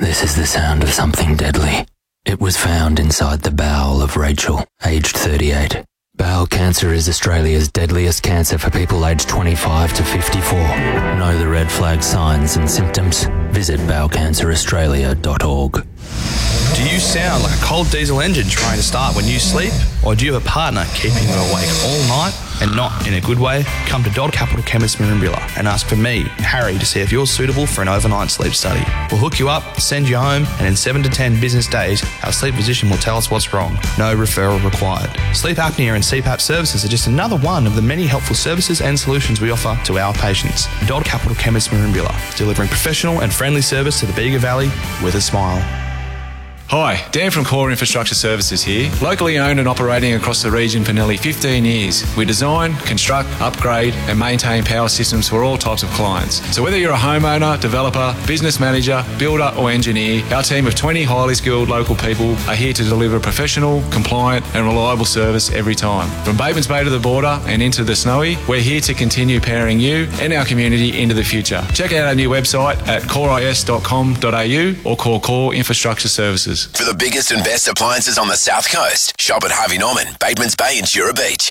This is the sound of something deadly. It was found inside the bowel of Rachel, aged 38. Bowel cancer is Australia's deadliest cancer for people aged 25 to 54. Know the red flag signs and symptoms? Visit bowelcanceraustralia.org. Do you sound like a cold diesel engine trying to start when you sleep? Or do you have a partner keeping you awake all night and not in a good way? Come to Dodd Capital Chemist Merimbula and ask for me, Harry, to see if you're suitable for an overnight sleep study. We'll hook you up, send you home, and in 7 to 10 business days, our sleep physician will tell us what's wrong. No referral required. Sleep apnea and CPAP services are just another one of the many helpful services and solutions we offer to our patients. Dodd Capital Chemist Merimbula, delivering professional and friendly service to the Bega Valley with a smile. Hi, Dan from Core Infrastructure Services here. Locally owned and operating across the region for nearly 15 years. We design, construct, upgrade and maintain power systems for all types of clients. So whether you're a homeowner, developer, business manager, builder or engineer, our team of 20 highly skilled local people are here to deliver professional, compliant and reliable service every time. From Batemans Bay to the border and into the Snowy, we're here to continue powering you and our community into the future. Check out our new website at coreis.com.au or call Core Infrastructure Services. For the biggest and best appliances on the South Coast, shop at Harvey Norman, Batemans Bay and Jura Beach.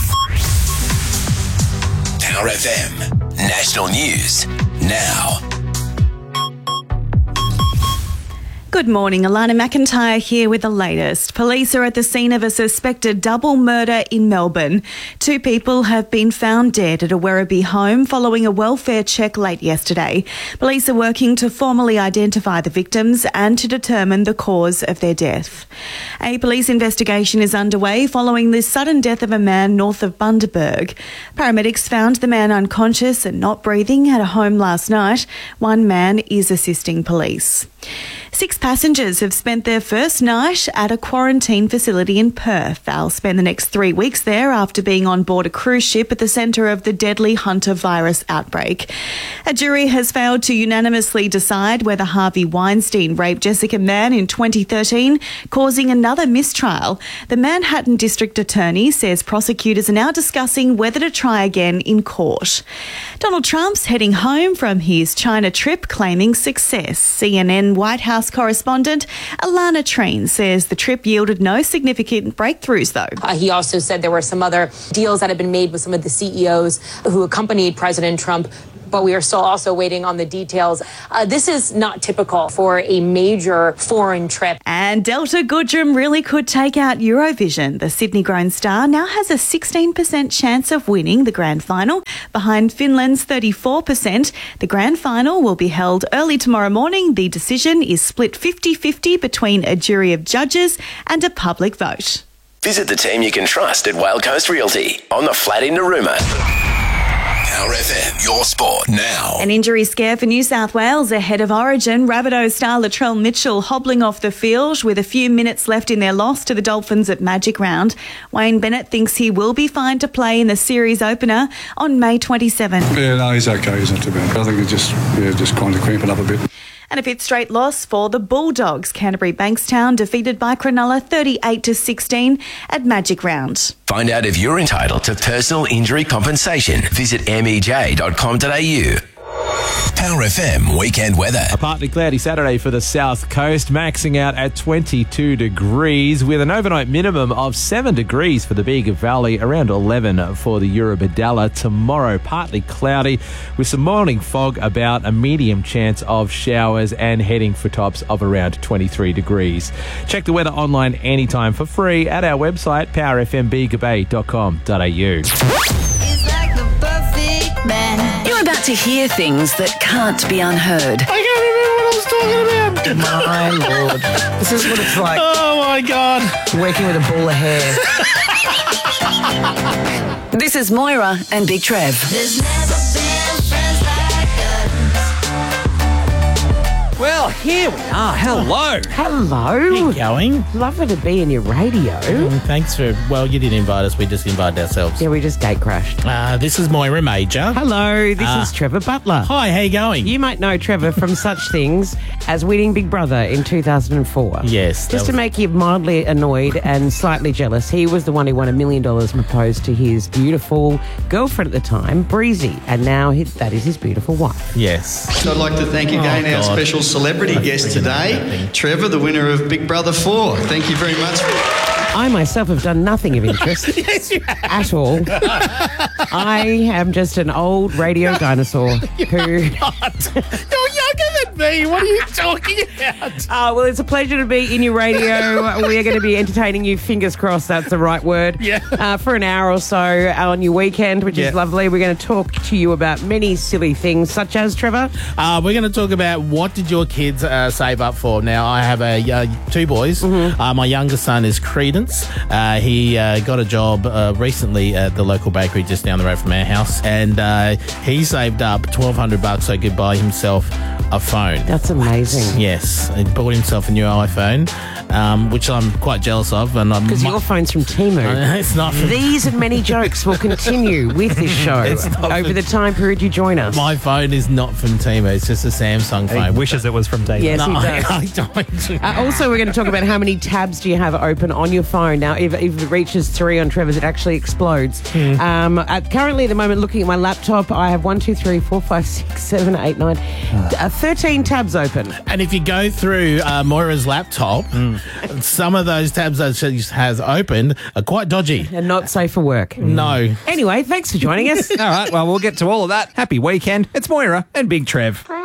Power FM. National News. Now. Good morning, Alana McIntyre here with the latest. Police are at the scene of a suspected double murder in Melbourne. 2 people have been found dead at a Werribee home following a welfare check late yesterday. Police are working to formally identify the victims and to determine the cause of their death. A police investigation is underway following the sudden death of a man north of Bundaberg. Paramedics found the man unconscious and not breathing at a home last night. 1 man is assisting police. 6 passengers have spent their first night at a quarantine facility in Perth. They'll spend the next 3 weeks there after being on board a cruise ship at the centre of the deadly Hunter virus outbreak. A jury has failed to unanimously decide whether Harvey Weinstein raped Jessica Mann in 2013, causing another mistrial. The Manhattan District Attorney says prosecutors are now discussing whether to try again in court. Donald Trump's heading home from his China trip, claiming success. CNN White House correspondent Alana Treen says the trip yielded no significant breakthroughs, though. He also said there were some other deals that had been made with some of the CEOs who accompanied President Trump, but we are still also waiting on the details. This is not typical for a major foreign trip. And Delta Goodrem really could take out Eurovision. The Sydney-grown star now has a 16% chance of winning the grand final, behind Finland's 34%. The grand final will be held early tomorrow morning. The decision is split 50-50 between a jury of judges and a public vote. Visit the team you can trust at Whale Coast Realty on the flat in Narooma. Power FM, your sport now. An injury scare for New South Wales ahead of Origin. Rabbitohs star Latrell Mitchell hobbling off the field with a few minutes left in their loss to the Dolphins at Magic Round. Wayne Bennett thinks he will be fine to play in the series opener on May 27. Yeah, no, he's okay. He's not too bad. I think he's just kind of cramping up a bit. And a 5th straight loss for the Bulldogs. Canterbury Bankstown defeated by Cronulla 38-16 at Magic Round. Find out if you're entitled to personal injury compensation. Visit mej.com.au. Power FM weekend weather. A partly cloudy Saturday for the south coast, maxing out at 22 degrees with an overnight minimum of 7 degrees for the Bega Valley, around 11 for the Eurobodalla. Tomorrow, partly cloudy with some morning fog, about a medium chance of showers, and heading for tops of around 23 degrees. Check the weather online anytime for free at our website, powerfmbegabay.com.au. You're about to hear things that can't be unheard. I can't remember what I was talking about. My Lord. This is what it's like. Oh, my God. Working with a ball of hair. This is Moira and Big Trev. There's never been friends like us. Well, here we are. Hello. Hello. How you going? Lovely to be in your radio. Thanks for, well, you didn't invite us. We just invited ourselves. Yeah, we just gate crashed. This is Moira Major. Hello, this is Trevor Butler. Hi, how you going? You might know Trevor from such things as winning Big Brother in 2004. Yes. Just to make you mildly annoyed and slightly jealous, he was the one who won $1 million and proposed to his beautiful girlfriend at the time, Breezy, and now that is his beautiful wife. Yes. So I'd like to thank again our special celebrity celebrity guest today, Trevor, the winner of Big Brother 4. Thank you very much. I myself have done nothing of interest Yes, you have. at all. I am just an old radio dinosaur who... You're younger than me. What are you talking about? Well, it's a pleasure to be in your radio. We are going to be entertaining you, fingers crossed that's the right word, for an hour or so on your weekend, which is lovely. We're going to talk to you about many silly things, such as, Trevor? We're going to talk about what did your kids save up for. Now, I have two boys. My youngest son is Credence. He got a job recently at the local bakery just down the road from our house, and he saved up $1,200 so he could buy himself a phone. That's amazing. Yes, he bought himself a new iPhone, which I'm quite jealous of. Because your phone's from Temu. It's not. These and many jokes will continue with this show over the time period you join us. My phone is not from Temu. It's just a Samsung phone. He wishes it was from Temu. Yes, No, he does. I don't. Also, we're going to talk about how many tabs do you have open on your phone. Now, if it reaches 3 on Trevor's, it actually explodes. Currently, at the moment, looking at my laptop, I have 1, 2, 3, 4, 5, 6, 7, 8, 9, 13 tabs open. And if you go through Moira's laptop, some of those tabs that she has opened are quite dodgy. And not safe for work. No. Anyway, thanks for joining us. All right, well, we'll get to all of that. Happy weekend. It's Moira and Big Trev.